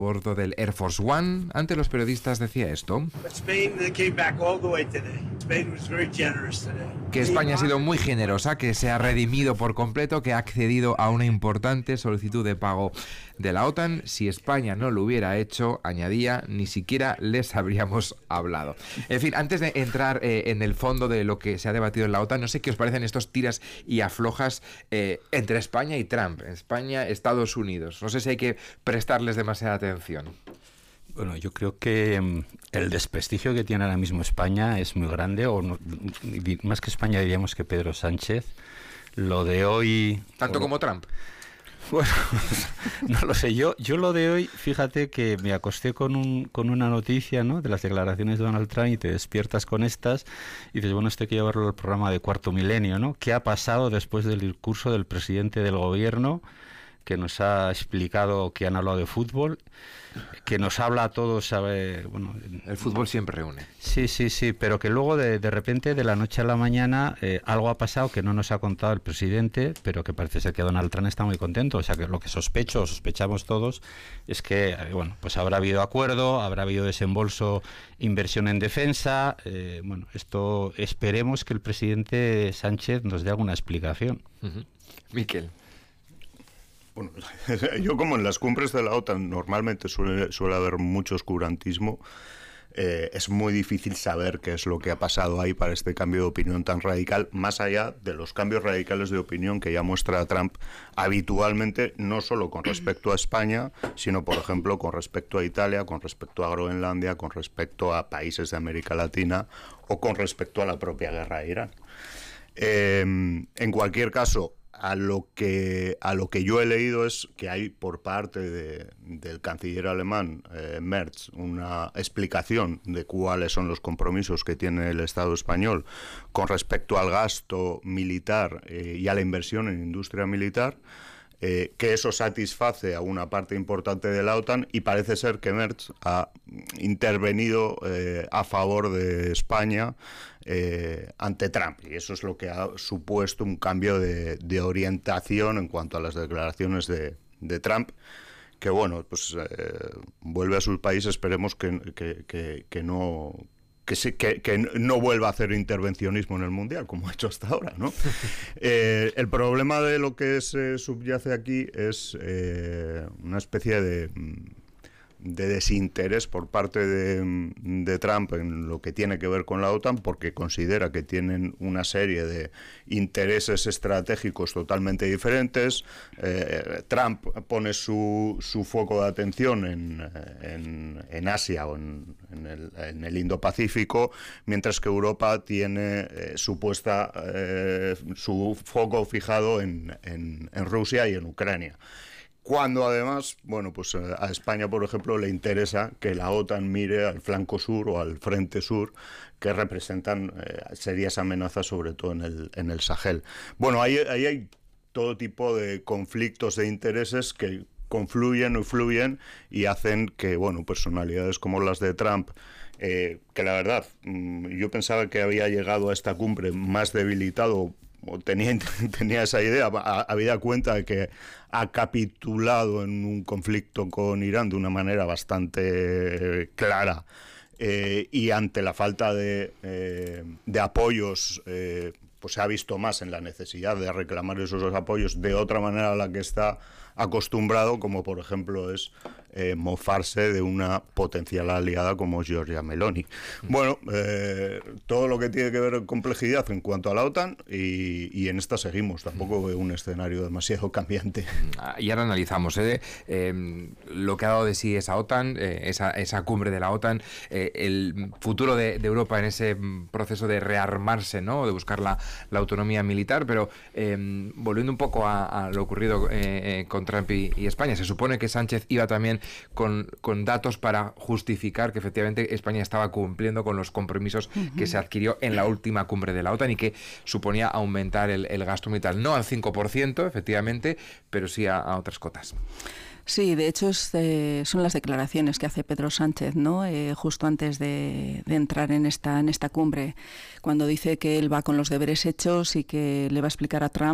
bordo del Air Force One. Ante los periodistas decía esto: que España ha sido muy generosa, que se ha redimido por completo, que ha accedido a una importante solicitud de pago de la OTAN. Si España no lo hubiera hecho, añadía, ni siquiera les habríamos hablado. En fin, antes de entrar en el fondo de lo que se ha debatido en la OTAN, no sé qué os parecen estos tiras y aflojas entre España y Trump, España, Estados Unidos. No sé si hay que prestarles demasiada atención. Bueno, yo creo que el desprestigio que tiene ahora mismo España es muy grande, o no, más que España diríamos que Pedro Sánchez. Lo de hoy... ¿Tanto como Trump? Bueno, no lo sé. Yo lo de hoy, fíjate que me acosté con una noticia, ¿no?, de las declaraciones de Donald Trump, y te despiertas con estas y dices, bueno, esto hay que llevarlo al programa de Cuarto Milenio, ¿no? ¿Qué ha pasado después del discurso del presidente del gobierno, que nos ha explicado que han hablado de fútbol, que nos habla a todos, ¿sabe? Bueno, el fútbol siempre reúne. Sí, pero que luego de repente, de la noche a la mañana, algo ha pasado que no nos ha contado el presidente, pero que parece ser que Donald Trump está muy contento. O sea, que lo que sospechamos todos, es que, bueno, pues habrá habido acuerdo, habrá habido desembolso, inversión en defensa. Bueno, esto esperemos que el presidente Sánchez nos dé alguna explicación. Miquel. Bueno, yo, como en las cumbres de la OTAN normalmente suele haber mucho oscurantismo, es muy difícil saber qué es lo que ha pasado ahí para este cambio de opinión tan radical, más allá de los cambios radicales de opinión que ya muestra Trump habitualmente, no solo con respecto a España, sino, por ejemplo, con respecto a Italia, con respecto a Groenlandia, con respecto a países de América Latina o con respecto a la propia guerra de Irán. En cualquier caso, a lo que yo he leído es que hay por parte del canciller alemán, Merz, una explicación de cuáles son los compromisos que tiene el Estado español con respecto al gasto militar y a la inversión en industria militar, que eso satisface a una parte importante de la OTAN, y parece ser que Merz ha intervenido a favor de España ante Trump, y eso es lo que ha supuesto un cambio de orientación en cuanto a las declaraciones de Trump, que bueno, pues vuelve a su país. Esperemos que no vuelva a hacer intervencionismo en el Mundial, como ha hecho hasta ahora, ¿no? El problema de lo que se subyace aquí es una especie de desinterés por parte de Trump en lo que tiene que ver con la OTAN, porque considera que tienen una serie de intereses estratégicos totalmente diferentes. Trump pone su foco de atención en Asia o en el Indo-Pacífico, mientras que Europa tiene su foco fijado en Rusia y en Ucrania. Cuando además, bueno, pues a España, por ejemplo, le interesa que la OTAN mire al flanco sur o al frente sur, que representan serias amenazas, sobre todo en el Sahel. Bueno, ahí hay todo tipo de conflictos de intereses que confluyen o fluyen y hacen que, bueno, personalidades como las de Trump, que la verdad, yo pensaba que había llegado a esta cumbre más debilitado, o tenía esa idea, habida cuenta de que ha capitulado en un conflicto con Irán de una manera bastante clara, y ante la falta de apoyos, pues se ha visto más en la necesidad de reclamar esos apoyos de otra manera a la que está acostumbrado, como por ejemplo es mofarse de una potencial aliada como Giorgia Meloni. Bueno, todo lo que tiene que ver con complejidad en cuanto a la OTAN, y en esta seguimos. Tampoco veo un escenario demasiado cambiante. Y ahora analizamos lo que ha dado de sí esa OTAN, esa cumbre de la OTAN, el futuro de Europa en ese proceso de rearmarse, ¿no?, de buscar la autonomía militar. Pero volviendo un poco a lo ocurrido con Trump y España, se supone que Sánchez iba también con datos para justificar que efectivamente España estaba cumpliendo con los compromisos que se adquirió en la última cumbre de la OTAN, y que suponía aumentar el gasto militar, no al 5%, efectivamente, pero sí a otras cotas. Sí, de hecho son las declaraciones que hace Pedro Sánchez, ¿no? Justo antes de entrar en esta cumbre, cuando dice que él va con los deberes hechos y que le va a explicar a Trump